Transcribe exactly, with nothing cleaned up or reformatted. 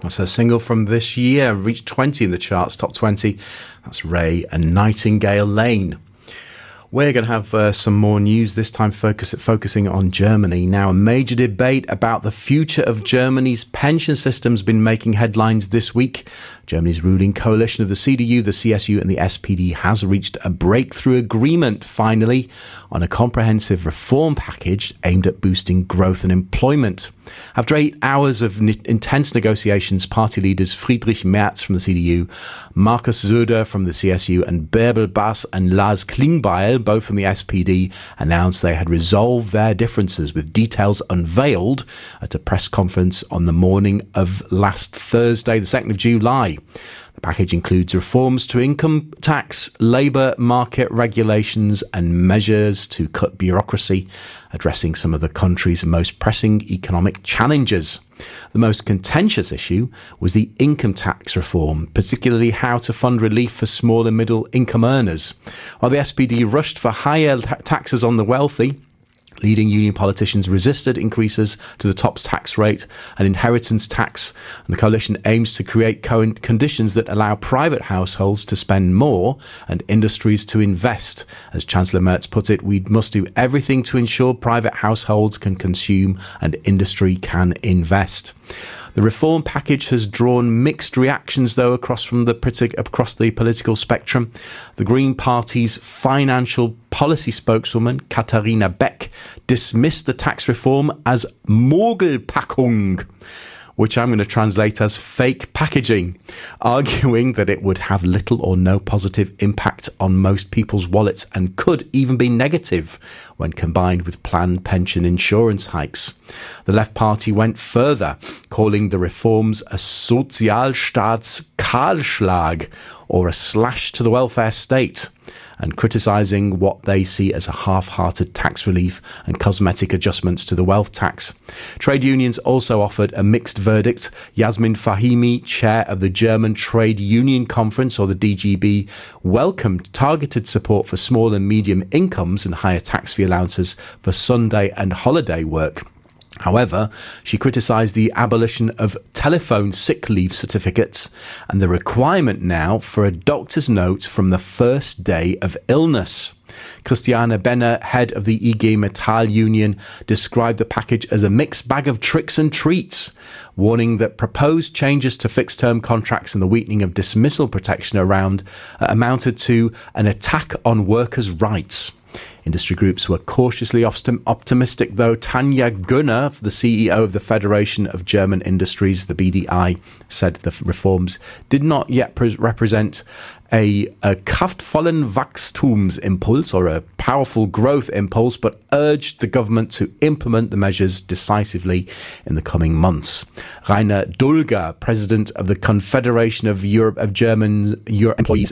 That's her single from this year, reached twenty in the charts, top twenty. That's Ray and Nightingale Lane. We're going to have uh, some more news, this time focus, focusing on Germany. Now, a major debate about the future of Germany's pension system has been making headlines this week. Germany's ruling coalition of the C D U, the C S U and the S P D has reached a breakthrough agreement, finally, on a comprehensive reform package aimed at boosting growth and employment. After eight hours of n- intense negotiations, party leaders Friedrich Merz from the C D U, Markus Söder from the C S U and Bärbel Bas and Lars Klingbeil, both from the S P D, announced they had resolved their differences, with details unveiled at a press conference on the morning of last Thursday, the second of July. The package includes reforms to income tax, labour market regulations and measures to cut bureaucracy, addressing some of the country's most pressing economic challenges. The most contentious issue was the income tax reform, particularly how to fund relief for small and middle income earners. While the S P D rushed for higher ta- taxes on the wealthy, leading union politicians resisted increases to the top tax rate and inheritance tax, and the coalition aims to create co- conditions that allow private households to spend more and industries to invest. As Chancellor Merz put it, we must do everything to ensure private households can consume and industry can invest. The reform package has drawn mixed reactions, though, across from the across the political spectrum. The Green Party's financial policy spokeswoman, Katharina Beck, dismissed the tax reform as Mogelpackung, which I'm going to translate as fake packaging, arguing that it would have little or no positive impact on most people's wallets and could even be negative when combined with planned pension insurance hikes. The Left Party went further, calling the reforms a Sozialstaatskahlschlag, or a slash to the welfare state, and criticising what they see as a half-hearted tax relief and cosmetic adjustments to the wealth tax. Trade unions also offered a mixed verdict. Yasmin Fahimi, chair of the German Trade Union Conference, or the D G B, welcomed targeted support for small and medium incomes and higher tax fee allowances for Sunday and holiday work. However, she criticised the abolition of telephone sick leave certificates and the requirement now for a doctor's note from the first day of illness. Christiane Benner, head of the I G Metall union, described the package as a mixed bag of tricks and treats, warning that proposed changes to fixed-term contracts and the weakening of dismissal protection around uh, amounted to an attack on workers' rights. Industry groups were cautiously optim- optimistic, though. Tanja Gunner, the C E O of the Federation of German Industries, the B D I, said the reforms did not yet pre- represent a, a kraftvollen Wachstumsimpuls, or a powerful growth impulse, but urged the government to implement the measures decisively in the coming months. Rainer Dulger, president of the Confederation of Europe of German Euro- Employees